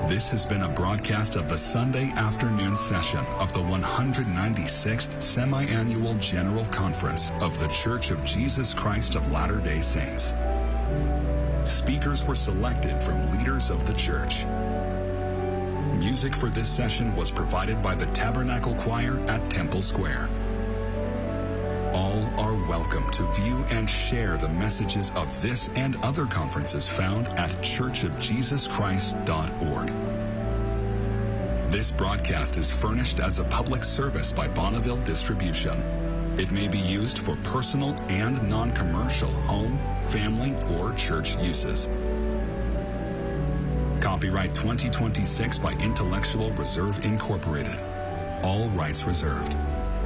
This has been a broadcast of the Sunday afternoon session of the 196th Semi-Annual General Conference of the Church of Jesus Christ of Latter-day Saints. Speakers were selected from leaders of the church. Music for this session was provided by the Tabernacle Choir at Temple Square. All are welcome to view and share the messages of this and other conferences found at churchofjesuschrist.org. This broadcast is furnished as a public service by Bonneville Distribution. It may be used for personal and non-commercial home, family, or church uses. Copyright 2026 by Intellectual Reserve Incorporated. All rights reserved.